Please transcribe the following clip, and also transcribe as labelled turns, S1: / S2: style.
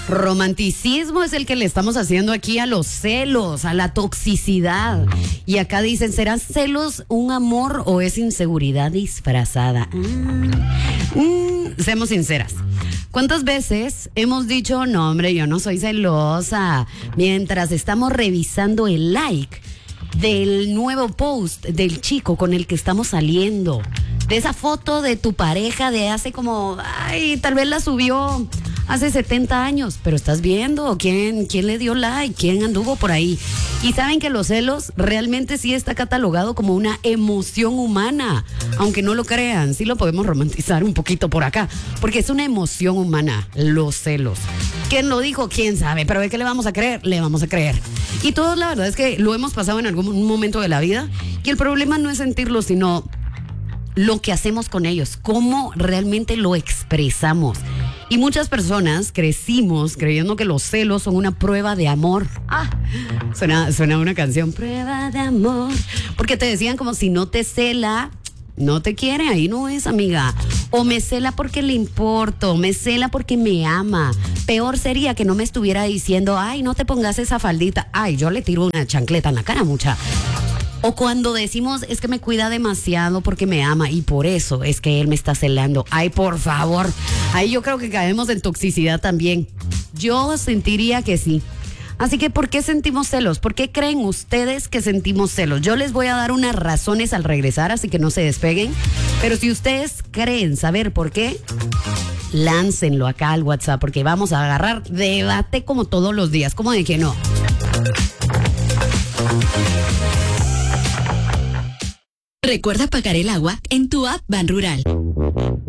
S1: Romanticismo es el que le estamos haciendo aquí a los celos, a la toxicidad. Y acá dicen, ¿serán celos un amor o es inseguridad disfrazada? Seamos sinceras. ¿Cuántas veces hemos dicho, no hombre, yo no soy celosa, mientras estamos revisando el like del nuevo post del chico con el que estamos saliendo? De esa foto de tu pareja de hace como, tal vez la subió hace 70 años, pero estás viendo quién le dio like, quién anduvo por ahí. Y saben que los celos realmente sí está catalogado como una emoción humana, aunque no lo crean, sí lo podemos romantizar un poquito por acá, porque es una emoción humana, los celos. ¿Quién lo dijo? ¿Quién sabe? Pero ¿de qué le vamos a creer? Le vamos a creer. Y todos la verdad es que lo hemos pasado en algún momento de la vida, y el problema no es sentirlo, sino lo que hacemos con ellos, cómo realmente lo expresamos. Y muchas personas crecimos creyendo que los celos son una prueba de amor. Suena una canción, prueba de amor. Porque te decían como si no te cela, no te quiere, ahí no es, amiga. O me cela porque le importo, me cela porque me ama. Peor sería que no me estuviera diciendo, no te pongas esa faldita. Yo le tiro una chancleta en la cara, mucha. O cuando decimos, es que me cuida demasiado porque me ama y por eso es que él me está celando. Por favor. Ahí yo creo que caemos en toxicidad también. Yo sentiría que sí. Así que, ¿por qué sentimos celos? ¿Por qué creen ustedes que sentimos celos? Yo les voy a dar unas razones al regresar, así que no se despeguen. Pero si ustedes creen saber por qué, láncenlo acá al WhatsApp, porque vamos a agarrar debate como todos los días. ¿Cómo de que no?
S2: Recuerda pagar el agua en tu app Ban Rural.